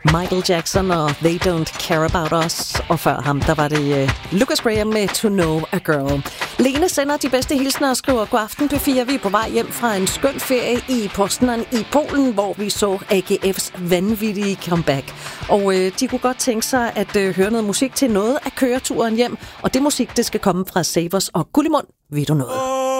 Michael Jackson og They Don't Care About Us. Og før ham, der var det Lucas Graham med To Know a Girl. Lene sender de bedste hilsner og skriver: God aften P4, vi er på vej hjem fra en skøn ferie i Poznan i Polen, hvor vi så AGF's vanvittige comeback. Og de kunne godt tænke sig at høre noget musik til noget af køreturen hjem. Og det musik, det skal komme fra Savers og Gullimund. Ved du noget?